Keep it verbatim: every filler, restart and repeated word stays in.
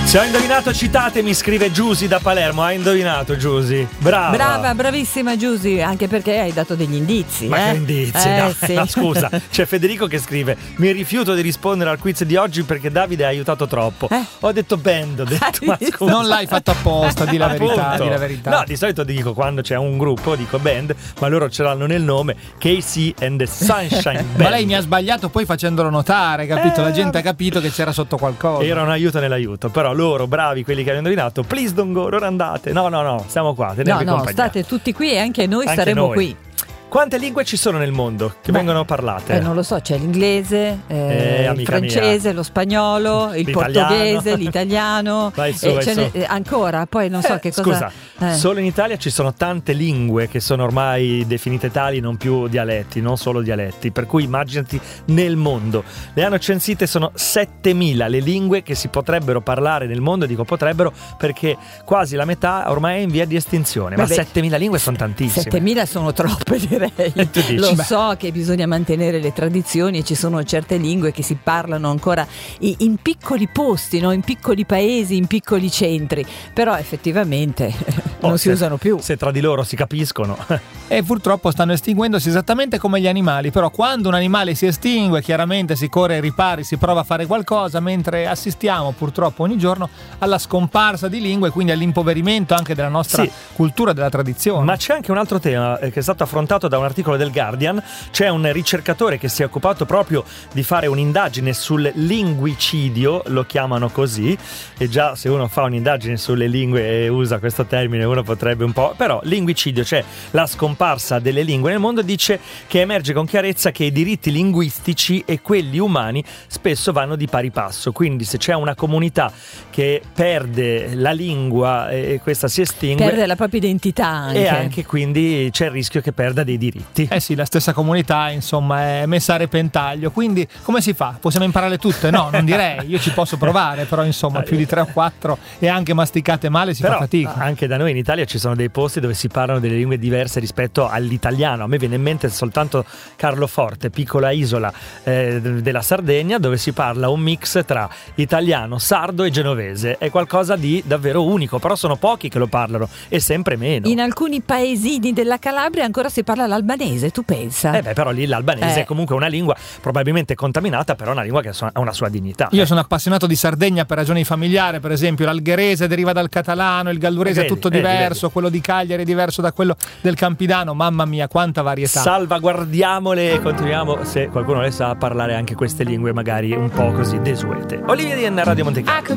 Se ho indovinato citatemi, scrive Giusy da Palermo. Hai indovinato, Giusy? Brava. Brava, bravissima Giusy, anche perché hai dato degli indizi. Ma eh? che indizi? Eh, Dai, sì. no, scusa, c'è Federico che scrive: mi rifiuto di rispondere al quiz di oggi perché Davide ha aiutato troppo. Eh? Ho detto band, ho detto, ma scusa. Non l'hai fatto apposta, di la verità, Appunto. di la verità. No, di solito dico quando c'è un gruppo, dico band, ma loro ce l'hanno nel nome, K C and the Sunshine Band. Ma lei mi ha sbagliato poi facendolo notare, capito? Eh, La gente ha capito che c'era sotto qualcosa. Era un aiuto nell'aiuto, però loro, bravi, quelli che hanno indovinato, please don't go, ora andate. No, no, no, siamo qua, No, tenervi no, compagnia. state tutti qui e anche noi Anche staremo noi. qui. Quante lingue ci sono nel mondo che Beh, vengono parlate? Eh, non lo so, c'è l'inglese, eh, Eh, il amica francese, mia. lo spagnolo, il L'italiano. portoghese, l'italiano. Vai su, eh, vai ce su. n'è- eh, ancora, poi non so Eh, che cosa. Scusa, eh. solo in Italia ci sono tante lingue che sono ormai definite tali, non più dialetti, non solo dialetti, per cui immaginati nel mondo. Le hanno censite, sono settemila le lingue che si potrebbero parlare nel mondo, dico potrebbero perché quasi la metà ormai è in via di estinzione, ma Vabbè, settemila lingue sono tantissime. settemila sono troppe, direi. E tu dici, Lo beh. so che bisogna mantenere le tradizioni e ci sono certe lingue che si parlano ancora i- in piccoli posti, no? In piccoli paesi, in piccoli centri, però effettivamente non Oh, si se- usano più. Se tra di loro si capiscono. E purtroppo stanno estinguendosi esattamente come gli animali. Però quando un animale si estingue, chiaramente si corre ai ripari, si prova a fare qualcosa, mentre assistiamo purtroppo ogni giorno alla scomparsa di lingue e quindi all'impoverimento anche della nostra Sì. cultura, della tradizione. Ma c'è anche un altro tema eh, che è stato affrontato da un articolo del Guardian. C'è un ricercatore che si è occupato proprio di fare un'indagine sul linguicidio, lo chiamano così, e già se uno fa un'indagine sulle lingue e usa questo termine uno potrebbe un po', però linguicidio, cioè la scomparsa delle lingue nel mondo, dice che emerge con chiarezza che i diritti linguistici e quelli umani spesso vanno di pari passo, quindi se c'è una comunità che perde la lingua e questa si estingue, Perde la propria identità anche. e anche quindi c'è il rischio che perda dei diritti. Eh sì, la stessa comunità insomma è messa a repentaglio, quindi come si fa? Possiamo imparare tutte? No, non direi, io ci posso provare, però insomma più di tre o quattro e anche masticate male si Però fa fatica. anche da noi in Italia ci sono dei posti dove si parlano delle lingue diverse rispetto all'italiano. A me viene in mente soltanto Carloforte, piccola isola eh, della Sardegna, dove si parla un mix tra italiano, sardo e genovese. È qualcosa di davvero unico, però sono pochi che lo parlano e sempre meno. In alcuni paesini della Calabria ancora si parla l'albanese, tu pensa? Eh beh, però lì l'albanese Eh. è comunque una lingua probabilmente contaminata, però una lingua che ha una sua dignità. Io sono appassionato di Sardegna per ragioni familiari, per esempio l'algherese deriva dal catalano, il gallurese Vedi, è tutto vedi, diverso, vedi. quello di Cagliari è diverso da quello del Campidano, mamma mia quanta varietà. Salvaguardiamole e continuiamo, se qualcuno le sa, a parlare anche queste lingue magari un po' così desuete. Olivia di Radio Monte Carlo.